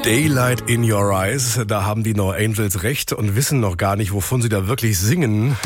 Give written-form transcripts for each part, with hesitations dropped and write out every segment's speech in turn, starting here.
Daylight in Your Eyes, da haben die No Angels recht und wissen noch gar nicht, wovon sie da wirklich singen.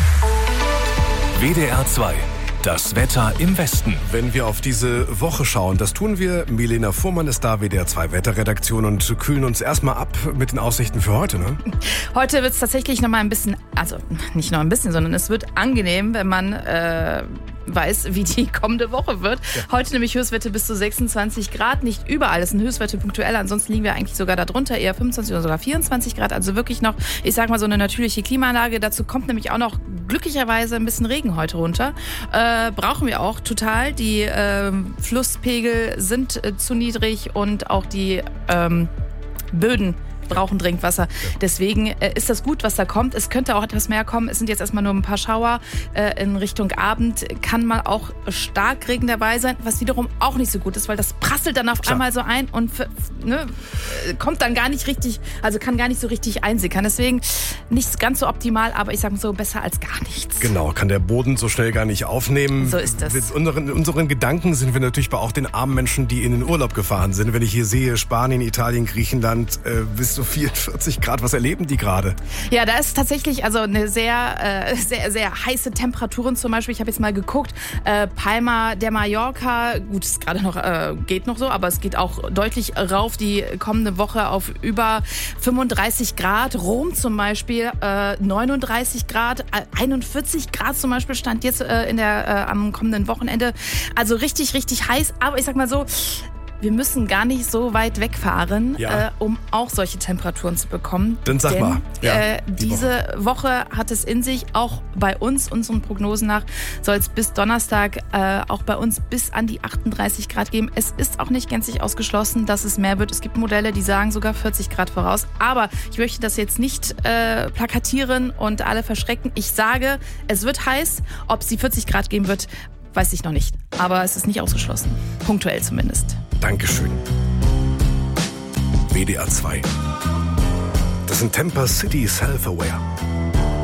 WDR 2, das Wetter im Westen. Wenn wir auf diese Woche schauen, das tun wir. Milena Fuhrmann ist da, WDR 2 Wetterredaktion, und kühlen uns erstmal ab mit den Aussichten für heute, ne? Heute wird es tatsächlich noch mal ein bisschen, also nicht nur ein bisschen, sondern es wird angenehm, wenn man weiß, wie die kommende Woche wird. Ja. Heute nämlich Höchstwerte bis zu 26 Grad, nicht überall. Das sind Höchstwerte punktuell, ansonsten liegen wir eigentlich sogar darunter, eher 25 oder sogar 24 Grad. Also wirklich noch, ich sag mal, so eine natürliche Klimaanlage. Dazu kommt nämlich auch noch glücklicherweise ein bisschen Regen heute runter. Brauchen wir auch total. Die Flusspegel sind zu niedrig und auch die Böden brauchen dringend Wasser. Deswegen ist das gut, was da kommt. Es könnte auch etwas mehr kommen. Es sind jetzt erstmal nur ein paar Schauer. In Richtung Abend kann mal auch Starkregen dabei sein, was wiederum auch nicht so gut ist, weil das prasselt dann auf einmal so ein und kommt dann gar nicht richtig, also kann gar nicht so richtig einsickern. Deswegen nicht ganz so optimal, aber ich sage so, besser als gar nichts. Genau, kann der Boden so schnell gar nicht aufnehmen. So ist das. Mit unseren Gedanken sind wir natürlich bei auch den armen Menschen, die in den Urlaub gefahren sind. Wenn ich hier sehe, Spanien, Italien, Griechenland, bis zu 44 Grad, was erleben die gerade? Ja, da ist tatsächlich also eine sehr heiße Temperaturen zum Beispiel. Ich habe jetzt mal geguckt, Palma de Mallorca, gut, ist gerade noch, geht noch so, aber es geht auch deutlich rauf die kommende Woche auf über 35 Grad. Rom zum Beispiel 39 Grad, 41 Grad zum Beispiel stand jetzt am kommenden Wochenende. Also richtig, richtig heiß, aber ich sag mal so, wir müssen gar nicht so weit wegfahren, um auch solche Temperaturen zu bekommen. Dann sag mal. Ja, diese Woche hat es in sich, auch bei uns, unseren Prognosen nach, soll es bis Donnerstag auch bei uns bis an die 38 Grad geben. Es ist auch nicht gänzlich ausgeschlossen, dass es mehr wird. Es gibt Modelle, die sagen sogar 40 Grad voraus. Aber ich möchte das jetzt nicht plakatieren und alle verschrecken. Ich sage, es wird heiß. Ob es die 40 Grad geben wird, weiß ich noch nicht. Aber es ist nicht ausgeschlossen. Punktuell zumindest. Dankeschön. WDR 2. Das sind Temper City Self-Aware.